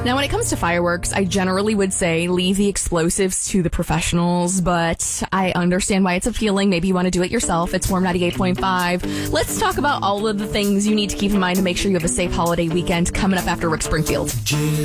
Now, when it comes to fireworks, I generally would say leave the explosives to the professionals, but I understand why it's appealing. Maybe you want to do it yourself. It's Warm 98.5. Let's talk about all of the things you need to keep in mind to make sure you have a safe holiday weekend coming up after Rick Springfield.